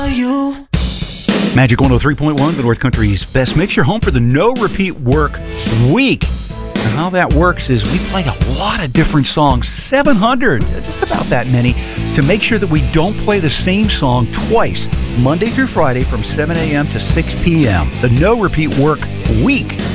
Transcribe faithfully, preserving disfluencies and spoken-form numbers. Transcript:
You. Magic one oh three point one, the North Country's best mix. Your home for the No Repeat Work Week. And how that works is we play a lot of different songs, seven hundred, just about that many, to make sure that we don't play the same song twice, Monday through Friday from seven a.m. to six p.m. The No Repeat Work Week.